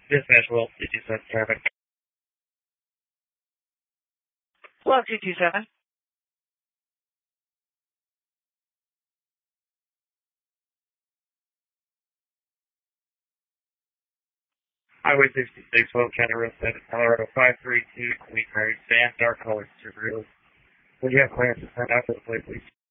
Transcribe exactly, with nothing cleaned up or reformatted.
Dispatch Will, two two seven traffic. Hello, two two seven. Highway sixty-six, Will County Road seven, Colorado five three two, Queen Mary, Van, dark colors, super real. Would you have plans to sign out for the plate, please?